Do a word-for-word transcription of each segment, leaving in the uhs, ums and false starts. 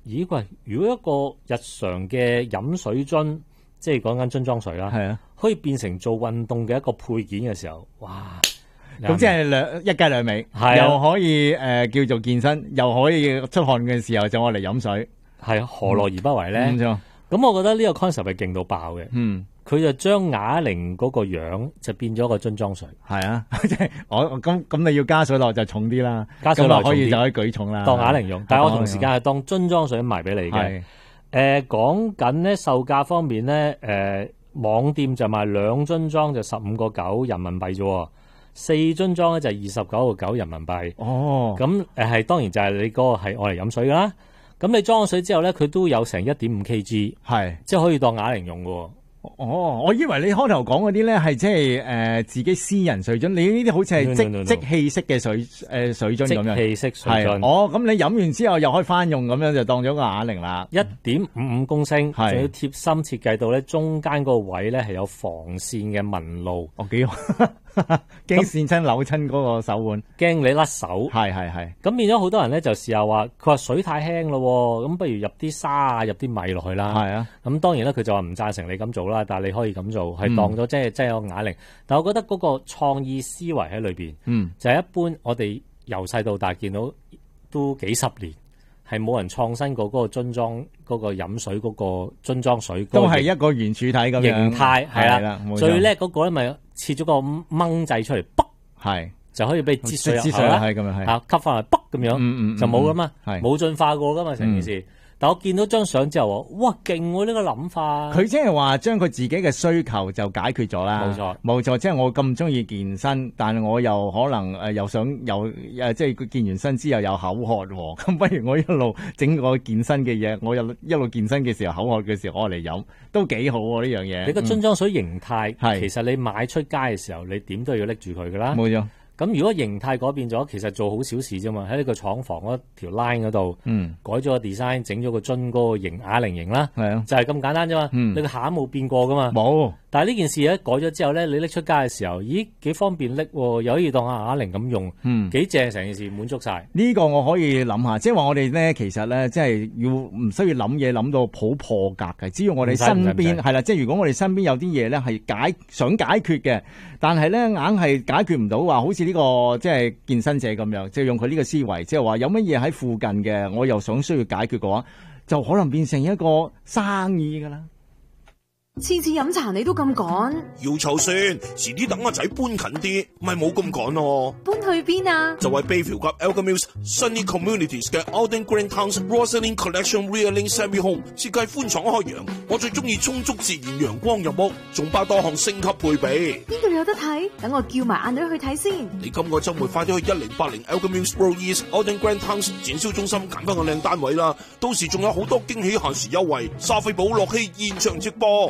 咦喂，如果一個日常嘅飲水樽，即係講緊樽裝水啦，係啊，可以變成做運動嘅一個配件嘅時候，哇！ 咁即係兩一雞兩味， 係啊又可以誒、呃、叫做健身，又可以出汗嘅時候就我嚟飲水， 係啊，何樂而不為咧？ 冇錯。 咁我覺得呢個 concept 係勁到爆嘅。 嗯， 佢就將啞鈴嗰個樣就變咗個樽裝水。 係啊，即係我咁咁你要加水落就重啲啦， 加水落咁可以就可以舉重啦， 當啞鈴用。但係我同時間係當樽裝水賣俾你嘅。誒講緊咧售價方面咧，誒、呃、網店就賣兩樽裝就十五個九人民幣啫，四樽裝咧就二十九個九人民幣。 哦， 咁誒係當然就係你嗰個係愛嚟飲水㗎啦。咁你裝咗水之後咧，佢都有成一點五 kg，係即係可以當啞鈴用嘅。 哦，我以為你開頭講嗰啲咧係即係誒自己私人水樽，你呢啲好似係即 no, no, no, no. 即棄式嘅水誒、呃、水樽咁樣， 即棄式水樽。 哦，咁你飲完之後又可以翻用，咁樣就當咗個啞鈴啦。 一點五五公升，仲要貼心設計到咧，中間嗰個位咧係有防線嘅紋路。 哦，幾好，驚跣親扭親嗰個手腕， 驚你甩手。 係係係。咁變咗好多人咧就試下話，佢話水太輕咯，咁不如入啲沙啊，入啲米落去啦。係啊。咁當然啦，佢就話唔贊成你咁做啦，但係你可以咁做，係當咗即係即係有個啞鈴。但係我覺得嗰個創意思維喺裏邊，嗯，就係一般我哋由細到大見到都幾十年。係冇人創新過嗰個樽裝嗰個飲水嗰個樽裝水， 都係一個圓柱體咁樣形態係啦。最叻嗰個咧咪切咗個掹掣出嚟，卜係就可以俾你擠水入去啦。係咁樣係啊，吸翻嚟卜咁樣，嗯嗯就冇噶嘛，冇進化過噶嘛成件事。但我見到張相之後，哇勁喎！呢個諗法， 佢即係話將佢自己嘅需求就解決咗啦。冇錯，冇錯，即係我咁中意健身，但係我又可能誒又想有誒，即係佢健完身之後有口渴喎。咁不如我一路整個健身嘅嘢，我又一路健身嘅時候口渴嘅時候我嚟飲，都幾好喎呢樣嘢。 你個樽裝水形態，嗯、其實你買出街嘅時候，你點都要拎住佢噶啦。 冇錯。 咁如果形態改變咗，其實做好小事啫嘛。喺呢個廠房嗰條 line 嗰度，嗯，改咗個 design，整咗個樽嗰個形啞鈴形啦，係啊，就係咁簡單啫嘛。嗯，你個餡冇變過噶嘛，冇。但係呢件事咧改咗之後咧，你拎出街嘅時候，咦幾方便拎，又可以當啞鈴咁用，嗯，幾正，成件事滿足晒。 呢個我可以諗下，即係話我哋咧其實咧，即係要唔需要諗嘢諗到好破格嘅，只要我哋身邊係啦，即係如果我哋身邊有啲嘢咧係解想解決嘅，但係咧硬係解決唔到，話好似呢個即係健身者咁樣，即係用佢呢個思維，即係話有乜嘢喺附近嘅，我又想需要解決嘅話，就可能變成一個生意噶啦。 次次飲茶你都咁趕， 要湊先，遲啲等阿仔搬近啲，咪冇咁趕咯。 搬去邊啊？ 就係 Bayview 及 Elgin Mills Sunny Communities 嘅 Alden Green Towns Rosalind Collection Realing Semi Home， 設計寬敞開揚，我最中意充足自然陽光入屋，仲包多項升級配備。 邊度有得睇？等我叫埋阿女去睇先。 你今個周末快啲去一零八零 Elgin Mills Road East Alden Green Towns 展銷中心揀翻個靚單位啦，到時仲有好多驚喜限時優惠，莎菲寶樂希現場直播。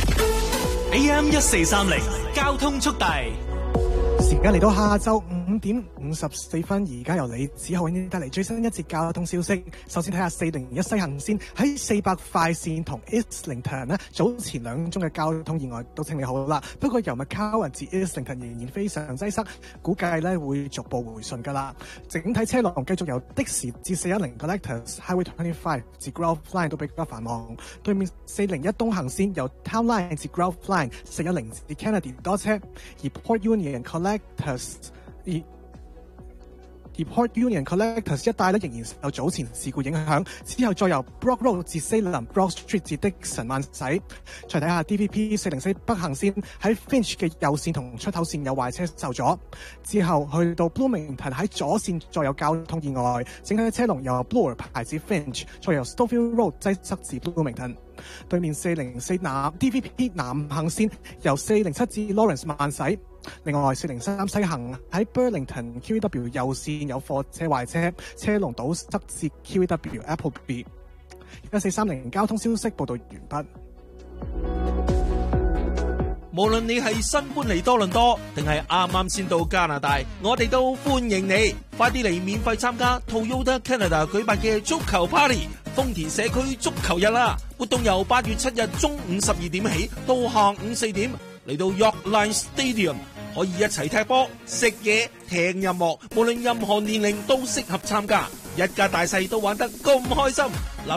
A M 一四三零交通速遞， 時間嚟到下晝五點五十四分，而家由李子浩為你帶嚟最新一節交通消息。首先睇下四零一西行線喺四百快線同 Islington 呢，早前兩宗嘅交通意外都清理好啦。不過由 Macau 至 Islington 仍然非常擠塞，估計咧會逐步回順噶啦。整體車龍繼續由的士至四一零 Collectors Highway twenty-five 至 Grove Line 都比較繁忙。對面四零一東行線由 Town Line 至 Grove Line 四一零至 Kennedy 多車，而 Port Union Collectors 而而 Port Union Collectors 一帶咧仍然受早前事故影響，之後再由 Brock Road 至 Salem、Brock Street 至 Dixon 慢駛。再睇下 D V P 四零四北行線喺 Finch 嘅右線同出口線有壞車受阻，之後去到 Bloomington 喺左線再有交通意外，整體嘅車龍由 Bloor 排至 Finch， 再由 Stouffville Road 擠塞至 Bloomington。對面四零四南 D V P 南行線由四零七至 Lawrence 慢駛。另外四零三西行喺 Burlington Q E W 右線有貨車壞車，車龍堵塞至 Q E W Appleby。一四三零交通消息報道完畢。 無論你係新搬嚟多倫多，定係啱啱先到加拿大，我哋都歡迎你，快啲嚟免費參加 Toyota Canada 舉辦嘅足球 Party， 豐田社區足球日啦！活動由八月七日中午十二點起到下午四點，嚟到 York Line Stadium， 可以一齊踢波、食嘢、聽音樂，無論任何年齡都適合參加，一家大細都玩得咁開心。